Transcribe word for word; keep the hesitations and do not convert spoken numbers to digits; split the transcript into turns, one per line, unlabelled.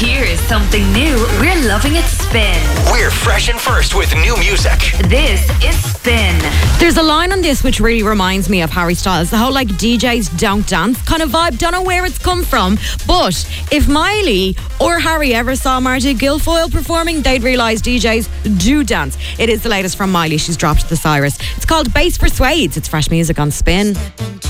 Here's something new we're loving at Spin.
We're fresh and first with new music.
This is Spin.
There's a line on this which really reminds me of Harry Styles. The whole like D Js don't dance kind of vibe. Don't know where it's come from. But if Miley or Harry ever saw Marty Guilfoyle performing, they'd realise D Js do dance. It is the latest from Miley. She's dropped the Cyrus. It's called Bass Persuades. It's fresh music on Spin.